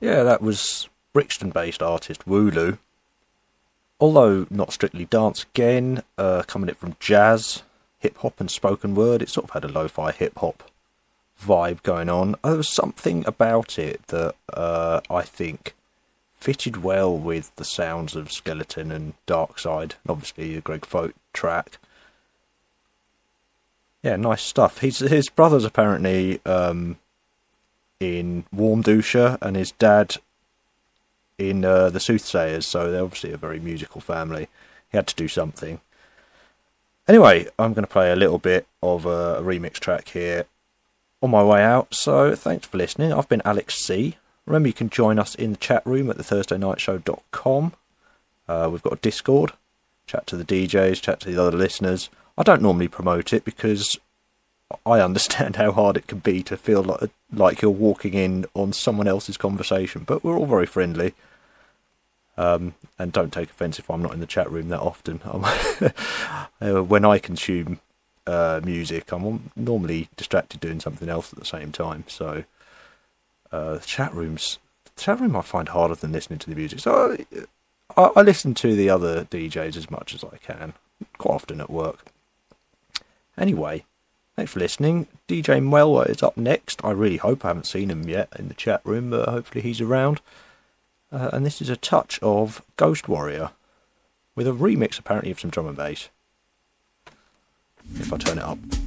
Yeah, that was Brixton-based artist Wooloo. Although not strictly dance again, coming in from jazz, hip-hop and spoken word, it sort of had a lo-fi hip-hop vibe going on. There was something about it that I think fitted well with the sounds of Skeleton and Darkside, and obviously the Greg Folk track. Yeah, nice stuff. His brother's apparently in Warmdusher, and his dad in the Soothsayers, so they're obviously a very musical family. He had to do something. Anyway, I'm going to play a little bit of a remix track here on my way out, so thanks for listening. I've been Alex C. Remember, you can join us in the chat room at thethursdaynightshow.com. We've got a Discord, chat to the DJs, chat to the other listeners. I don't normally promote it because I understand how hard it can be to feel like you're walking in on someone else's conversation, but we're all very friendly. And don't take offence if I'm not in the chat room that often. When I consume music, I'm normally distracted doing something else at the same time. So the chat room I find harder than listening to the music. So I listen to the other DJs as much as I can, quite often at work. Anyway, thanks for listening. DJ Mwelwa is up next. I really hope I haven't seen him yet in the chat room, but hopefully he's around. And this is a touch of Ghost Warrior, with a remix apparently of some drum and bass. If I turn it up.